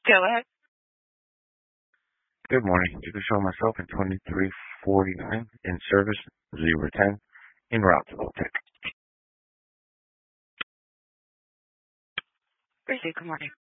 Go ahead. Good morning. You can show myself in 2349 in service 010 in Rockville, Texas. Gracie, good morning.